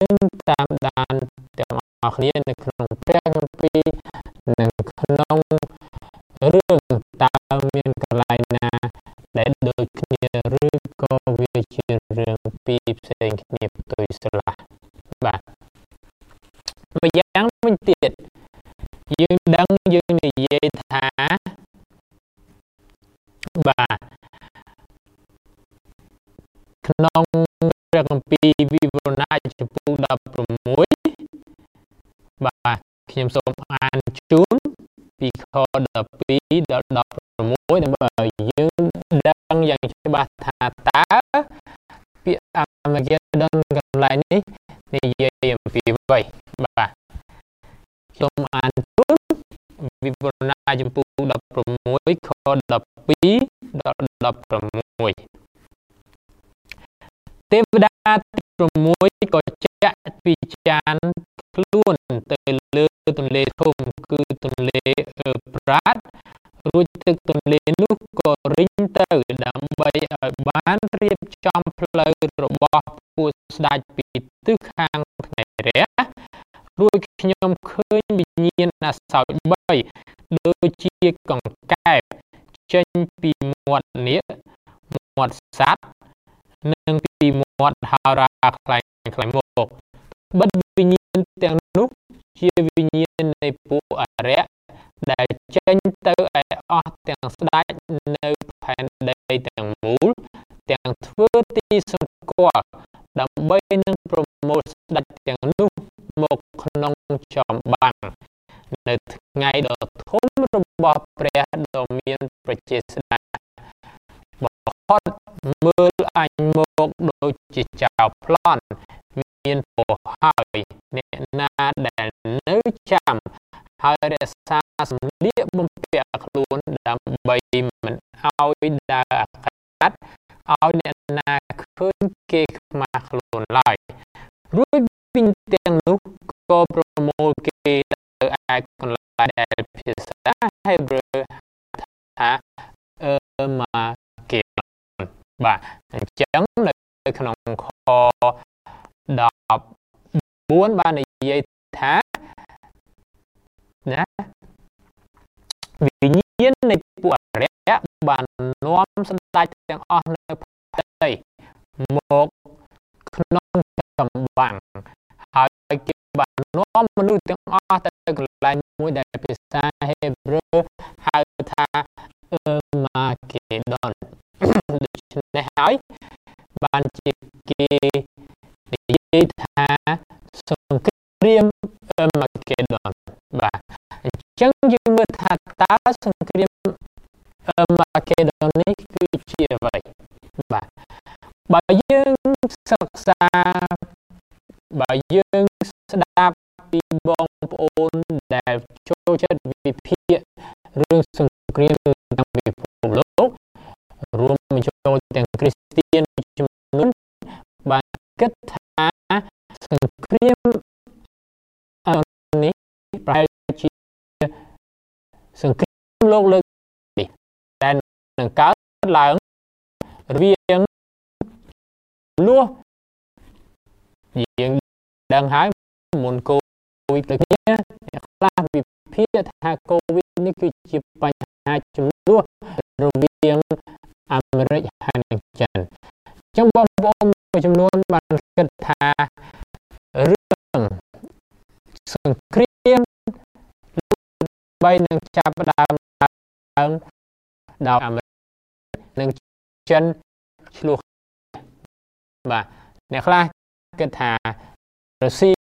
តាមដានទាំងអស់គ្នានៅក្នុងព្រះគម្ពីរនិងក្នុងរឿងតើមានកន្លែងណាដែលដូចគ្នាឬក៏វាជារឿងពីរផ្សេងគ្នាផ្ទុយស្រឡះបាទម្យ៉ាងវិញទៀតយើងដឹងយើងនិយាយថាបាទក្នុងព្រះគម្ពីរវិវរណៈចំពោះ16បាទខ្ញុំសូមអានជូនពីខ12ដល់16ដើម្បីយើងដឹងយ៉ាងច្បាស់ថាតើពាក្យអាម៉ាហ្គេដុនកន្លែងនេះនិយាយអំពីអ្វីបាទសូមអានជូនវិវរណៈចំពោះ16ខ12ដល់16ទេវតាទី6ក៏ចាក់ពីចានខ្លួនទៅលើទន្លេធំគឺទន្លេប្រាតរួចទឹកទន្លេនោះក៏រីងទៅដើម្បីឲ្យបានរៀបចំផ្លូវរបស់ពួកស្ដេចពីទិសខាងថ្ងៃរះរួចខ្ញុំឃើញវិញ្ញាណអាសោច3ដូចជាកង្កែបចេញពីមាត់នាគមាត់សត្វនិងពីមាត់ហោរាខ្លែងមកបិទវិញ្ញាណទាំងនោះជាវិញ្ញាណនៃពួកអរិយដែលចេញទៅឲ្យអស់ទាំងស្ដេចនៅផែនដីទាំងមូលទាំងធ្វើទីសម្គាល់ដើម្បីនឹងប្រមូលស្ដេចទាំងនោះមកក្នុងចំបាំងនៅថ្ងៃដ៏ធំរបស់ព្រះដ៏មានប្រជាស្ដាបំផុតមើលអញមកដូចជាចៅប្លន់មានពរហើយអ្នកណាដែលនៅចាំហើយរក្សាសម្លៀកបំពាក់ខ្លួនដើម្បីមិនឲ្យដើរអាកាសឲ្យអ្នកណាឃើញគេខ្មាស់ខ្លួនឡើយរួចពីទាំងនោះក៏ប្រមូលគេទៅឯកន្លែងដែលភាសាហេប្រឺថាម៉ាកេបាទអញ្ចឹងនៅក្នុងខ14បាននិយាយថាណាវិញ្ញាណនៃពួកអរិយបាននាំសម្ដេចទាំងអស់នៅផែនដីមកក្នុងចម្បាំងហើយគេបាននាំមនុស្សទាំងអស់ទៅកន្លែងមួយដែលភាសាហេប្រឺហៅថាម៉ាកេដុនដូច្នេះហើយបានជាគេនិយាយថាសង្គ្រាមម៉ាកេដុនបាទអញ្ចឹងយើងមើលថាតើសង្គ្រាមម៉ាកេដុននេះគឺជាអ្វីបាទបើយើងសិក្សាបើយើងស្ដាប់ពីបងប្អូនដែលចូលចិត្តវិភាគរឿងសង្គ្រាមទាំងពិភពលោករួមបញ្ចូលទាំងគ្រីស្ទានចំនួនបានគិតថាសង្គ្រាមនេះប្រហែលជាសង្គ្រាមលោកលើកនេះតែនឹងកើតឡើងរវាងលោះយើងដឹងហើយមុនកូវីដដូចគ្នាអ្នកខ្លះវិភាគថាកូវីដនេះគឺជាបញ្ហាចំនួនរវាងអាមេរិកហើយនិងចិនអញ្ចឹងបងប្អូនមួយចំនួនបានគិតថារឿងសង្គ្រាមបីនឹងចាប់ផ្ដើមឡើងដោយអាមេរិកនិងចិនឆ្លោះបាទអ្នកខ្លះគិតថារុស្ស៊ី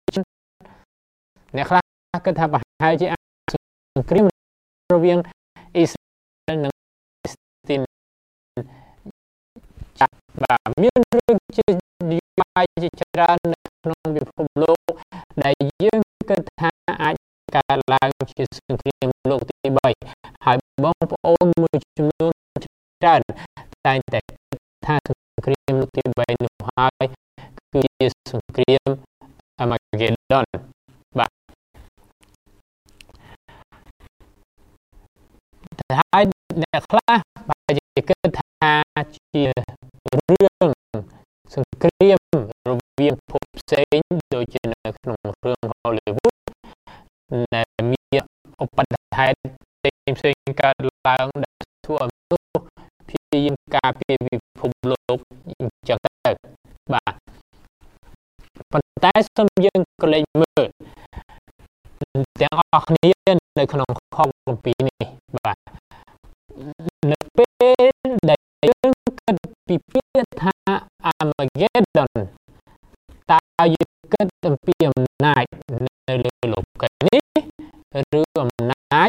អ្នកខ្លះគិតថាប្រហែលជាសង្គ្រាមរវាងអ៊ីស្រាអែលនិងប៉ាឡេស្ទីនចាប់បាទមានរឿងជានយោបាយជាច្រើននៅក្នុងពិភពលោកដែលយើងគិតថាអាចកើតឡើងជាសង្គ្រាមលោកទី3ហើយបងប្អូនមួយចំនួនច្រើនតែងតែគិតថាសង្គ្រាមលោកទី3នោះហើយគឺជាសង្គ្រាមអាម៉ាហ្គេដុនបាទហើយអ្នកខ្លះបែរជាគិតថាជារឿងសង្គ្រាមរវាងភពផ្សេងដូចជានៅក្នុងរឿង Hollywood ដែលមានឧបទ្ហេតុផ្សេងកើតឡើងដែលធ្វើឲ្យមនុស្សព្យាយាមការពារពិភពលោកអញ្ចឹងទៅបាទប៉ុន្តែសូមយើងក៏លេចមើលទាំងអស់គ្នានៅក្នុងខគម្ពីរនេះបាទនៅពេលដែលយើងគិតពីពាក្យថា Armageddon តើយើងគិតអំពីអំណាចនៅលើលោកនេះឬអំណាច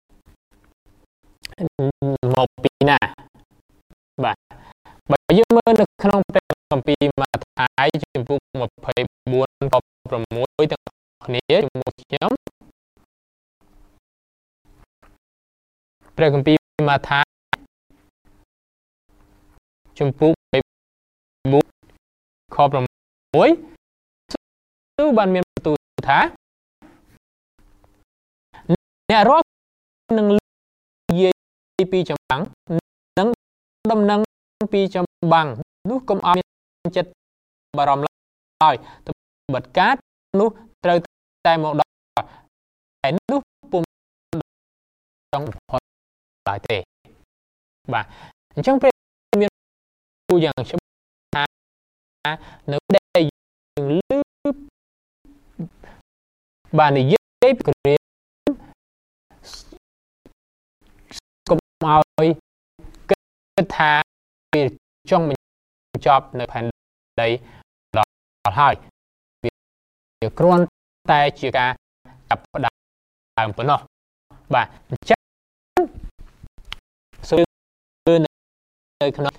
មកពីណាបាទបើយើងមើលនៅក្នុងព្រះគម្ពីរម៉ាថាយជំពូក24ខ6ទាំងគ្នាជាមួយខ្ញុំព្រះគម្ពីរម៉ាថាយជំពូក24ខ6ទូបានមានបន្ទូលថាអ្នករាល់នឹងនិយាយពីចម្បាំងនិងដំណឹងពីចម្បាំងនោះកុំឲ្យមានចិត្តបារម្ភឡើយទៅបិទកាតនោះត្រូវតែមកដល់តែនោះពុំចង់ផុតឡើយទេបាទអញ្ចឹងព្រះមានគូយ៉ាងច្បាស់ថានៅដែលយើងលឺបាននិយាយពីគ្រាកុំឲ្យគិតថាវាចង់បញ្ចប់នៅផែនដីដល់ហើយវាគ្រាន់តែជាការចាប់ផ្ដើមប៉ុណ្ណោះបាទអញ្ចឹងសូមនៅក្នុង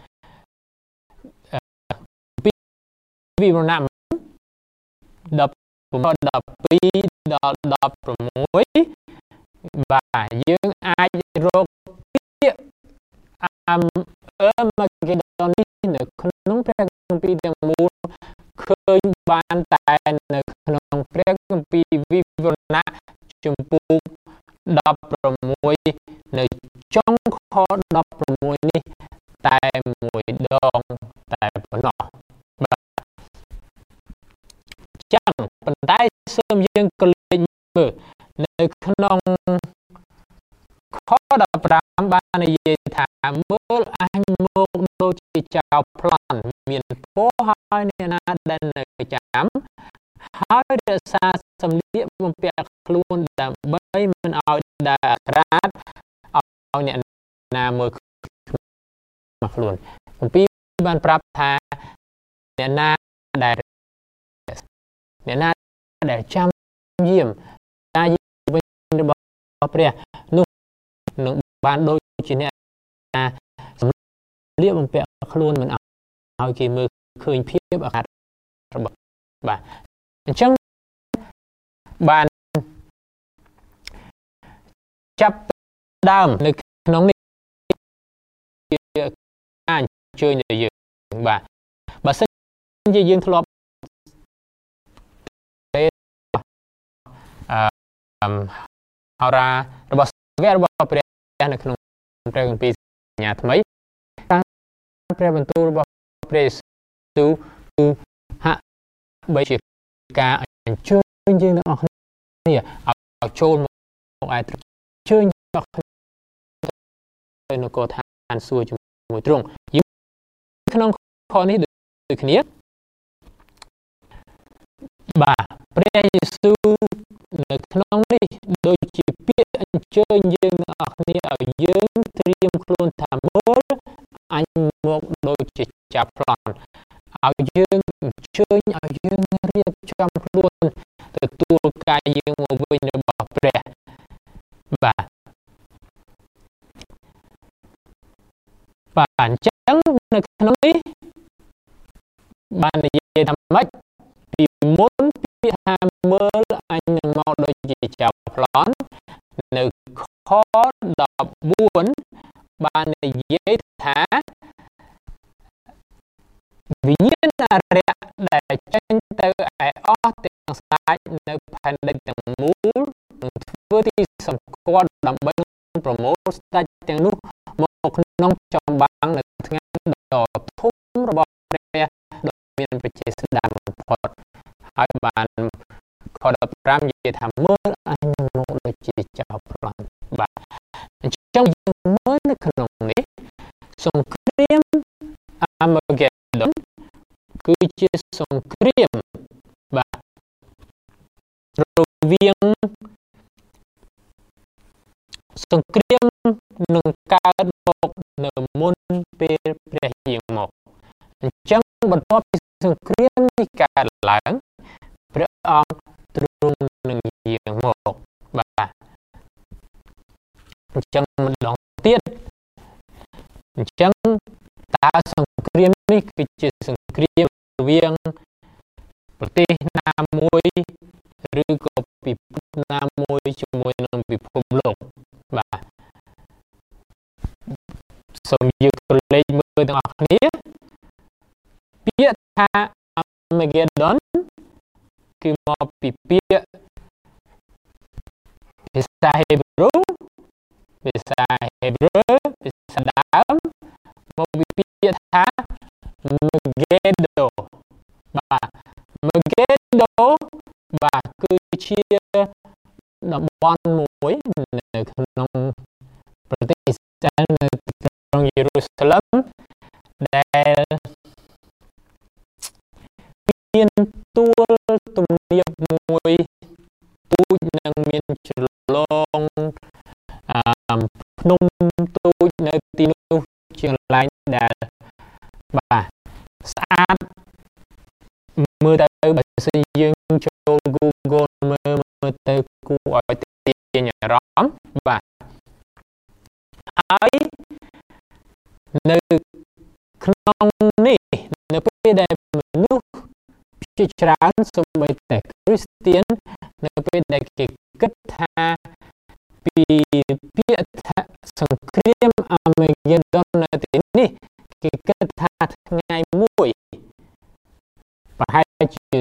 វិវរណៈ12ដល់16បាទយើងអាចរកពាក្យArmageddonនេះនៅក្នុងព្រះគម្ពីរទាំងមូលឃើញបានតែនៅក្នុងព្រះគម្ពីរវិវរណៈជំពូក16នៅចុងខ16នេះតែមួយដងតែប៉ុណ្ណោះបាទចឹងប៉ុន្តែសូមយើងក៏លេចមើលនៅក្នុងខ15បាននិយាយថាមើលអញមកដូចជាចៅប្លន់មានពរហើយអ្នកណាដែលនៅចាំហើយរក្សាសម្លៀកបំពាក់ខ្លួនដើម្បីមិនឲ្យដើរអាក្រាតឲ្យអ្នកណាមើលមកខ្លួនគម្ពីរបានប្រាប់ថាអ្នកណាដែលចាំយាមការយាមវិញរបស់ព្រះនោះនឹងបានដូចជាអ្នកណាសម្លៀកបំពាក់ខ្លួនមិនឲ្យគេមើលឃើញភាពអាកាសរបស់បាទអញ្ចឹងបានចាប់ដើមនៅក្នុងនេះជាការអញ្ជើញដល់យើងបាទបើសិនជាយើងធ្លាប់ហោរារបស់ព្រះនៅក្នុងព្រះគម្ពីរសញ្ញាថ្មីព្រះបន្ទូលរបស់ព្រះយេស៊ូវគឺហាក់បីជាការអញ្ជើញយើងទាំងអស់គ្នាឲ្យចូលមកឯអញ្ជើញដល់ទៅនគរឋានសួគ៌ជាមួយទ្រង់យើងក្នុងខនេះដូចគ្នាបាទព្រះយេស៊ូវនៅក្នុងនេះដូចជាពាក្យអញ្ជើញយើងទាំងអស់គ្នាឲ្យយើងត្រៀមខ្លួនថាមើលអញមកដូចជាចាប់ប្លន់ឲ្យយើងអញ្ជើញឲ្យយើងរៀបចំខ្លួនទទួលកាយយើងមកវិញរបស់ព្រះបាទអញ្ចឹងនៅក្នុងនេះបាននិយាយថាម៉េចពីមុនពាក្យថាមើលអញនឹងមកដូចជាចៅប្លន់នៅខ14បាននិយាយថាវិញ្ញាណអារក្សដែលចេញទៅឯអស់ទាំងស្ដេចនៅផែនដីទាំងមូលនឹងធ្វើទីសម្គាល់ដើម្បីប្រមូលស្ដេចទាំងនោះមកក្នុងចម្បាំងនៅថ្ងៃដ៏ធំរបស់ព្រះដ៏មានប្រជាស្ដារបំផុតហើយបានខ15និយាយថាមើលអញនឹងមកដូចជាចៅប្លន់បាទអញ្ចឹងយើងមើលនៅក្នុងនេះសង្គ្រាមអាម៉ាហ្គេដុនគឺជាសង្គ្រាមបាទរវាងសង្គ្រាមនឹងកើតមកនៅមុនពេលព្រះយាងមកអញ្ចឹងបន្ទាប់ពីសង្គ្រាមនេះកើតឡើងព្រះអង្គទ្រង់នឹងយាងមកបាទអញ្ចឹងម្ដងទៀតអញ្ចឹងតើសង្គ្រាមនេះគឺជាសង្គ្រាមរវាងប្រទេសណាមួយឬក៏ពិភពណាមួយជាមួយនឹងពិភពលោកបាទសូមយើងក្រឡេកមើលទាំងអស់គ្នាពាក្យថា Armageddon គឺមកពីពាក្យភាសាហេប្រឺភាសាដើមមកពីពាក្យថា Megiddo បាទ Megiddo បាទគឺជាតំបន់មួយនៅក្នុងប្រទេសអ៊ីស្រាអែលនៅក្រុងយេរូសាឡឹមដែលមានទួលទំនាបមួយទូចនិងមានជ្រលងភ្នំទូចនៅទីនោះជាកន្លែងដែលបាទស្អាតមើលទៅបើសិនយើងចូល Google មើលទៅគួរឲ្យទាញអារម្មណ៍បាទហើយនៅក្នុងនេះនៅពេលដែលមនុស្សជាច្រើនសូម្បីតែគ្រីស្ទាននៅពេលដែលគេគិតថាពីពាក្យថាសង្គ្រាមអាម៉ាហ្គេដុននៅទីនេះគេគិតថាថ្ងៃមួយប្រហែលជា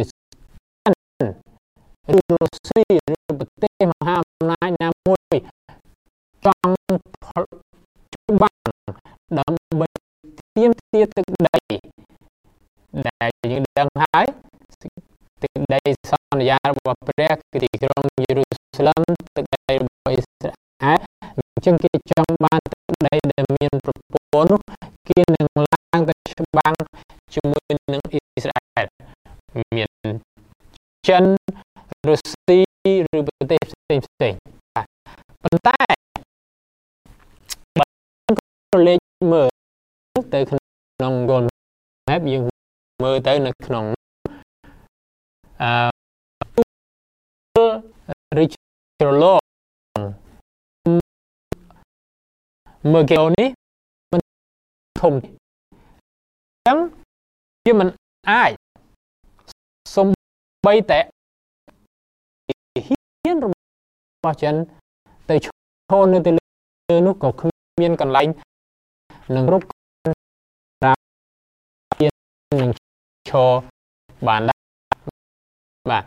ឬរុស្ស៊ីឬប្រទេសមហាអំណាចណាមួយចង់ច្បាំងដើម្បីទាមទារទឹកដីដែលយើងដឹងហើយទឹកដីសន្យារបស់ព្រះគឺទីក្រុងយេរូសាឡឹមទឹកដីរបស់អ៊ីស្រាអែលអញ្ចឹងគេចង់បានទឹកដីដែលមានប្រព័ន្ធនោះគេនឹងឡើងទៅច្បាំងជាមួយនឹងអ៊ីស្រាអែលមានចិនរុស្ស៊ីឬប្រទេសផ្សេងបាទប៉ុន្តែបើក្រឡេកមើលទៅក្នុង Google Map យើងមើលទៅនៅក្នុងឬជ្រលងមើលគេនេះមិនធំអញ្ចឹងវាមិនអាចសំបីតែហ៊ានរបស់ចិនទៅឈរនៅទីលើនោះក៏គ្មានកន្លែងនឹងរົບនឹងឈរបានដែរបាទ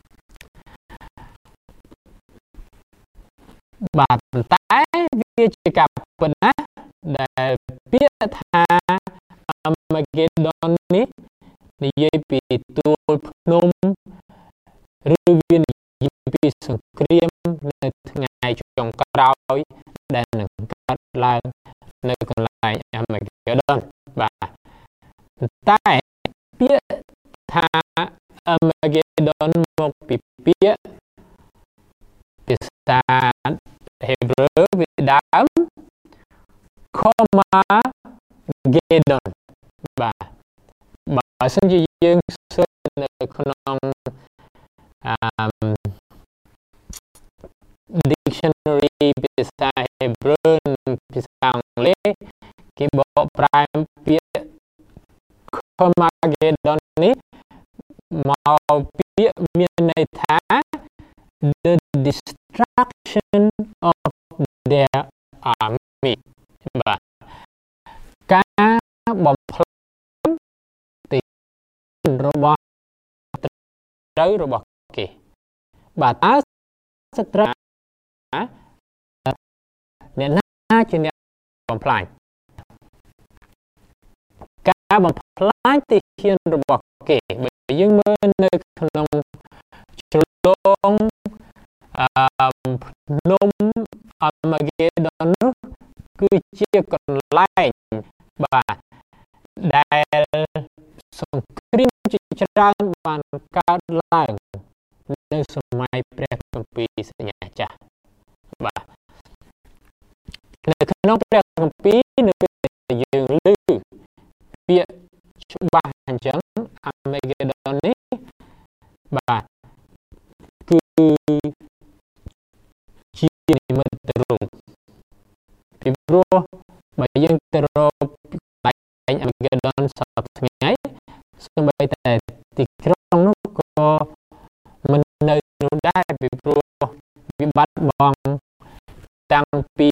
ប៉ុន្តែវាជាការពិតណាស់ដែលពាក្យថា Armageddon នេះនិយាយពីទួលភ្នំឬវានិយាយពីសង្គ្រាមនៅថ្ងៃចុងក្រោយដែលនឹងកើតឡើងនៅកន្លែង Armageddon បាទតែពាក្យថា Armageddon មកពីពាក្យភាសាហេប្រឺវាដើម Armageddon បាទបើសិនជាយើងសើចនៅក្នុងdictionary ភាសាហេប្រឺនិងភាសាអង់គ្លេសគេបកប្រែពាក្យ Armageddon នេះមកពាក្យមានន័យថា the destruction of their army បាទការបំផ្លាញទីរបស់ត្រូវរបស់គេបាទតើសត្រូវអ្នកណាជាអ្នកបំផ្លាញការបំផ្លាញទីហ៊ានរបស់គេបើយើងមើលនៅក្នុងភ្នំអាម៉ាហ្គេដននោះគឺជាកន្លែងបាទដែលសង្គ្រាមជាច្រើនបានកើតឡើងនៅសម័យព្រះគម្ពីរសញ្ញាចាស់បាទនៅក្នុងព្រះគម្ពីរនៅពេលយើងឮពាក្យច្បាស់អញ្ចឹងអាមេហ្គេដននេះបាទគឺជានិមិត្តរូបពីព្រោះបើយើងទៅរកកន្លែងអាមេហ្គេដនសពថ្ងៃសូម្បីតែទីក្រុងនោះក៏មិននៅនោះដែរពីព្រោះវាបាត់បង់តាំងពី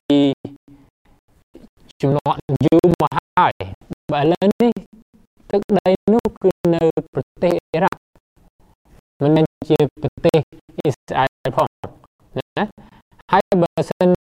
ជំនាន់យូរមកហើយបើឥឡូវនេះទឹកដីនោះគឺនៅប្រទេសអ៊ីរ៉ាក់មិនមែនជាប្រទេសអ៊ីស្រាអែលផងណាហើយបើសិន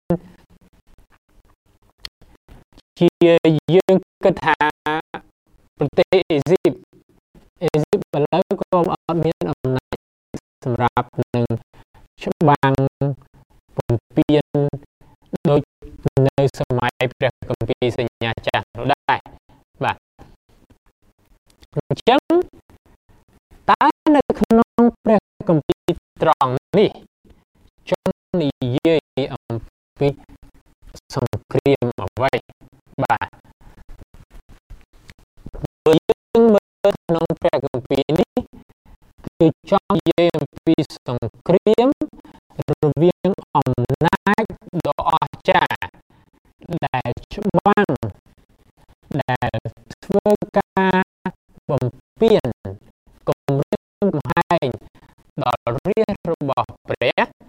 ជាយើងគិតថាប្រទេសអេស៊ីបឥឡូវក៏អត់មានអំណាចសម្រាប់នឹងច្បាំងពំពានដូចនៅសម័យព្រះគម្ពីរសញ្ញាចាស់នោះដែរបាទអញ្ចឹងតើនៅក្នុងព្រះគម្ពីរត្រង់នេះចង់និយាយអំពីសង្គ្រាមអ្វីបាទបើយើងមើលក្នុងព្រះគម្ពីរនេះគឺចង់និយាយអំពីសង្គ្រាមរវាងអំណាចដ៏អស្ចារ្យដែលច្បាំងដែលធ្វើការបំពានគំរាមកំហែងដល់រាជរបស់ព្រះ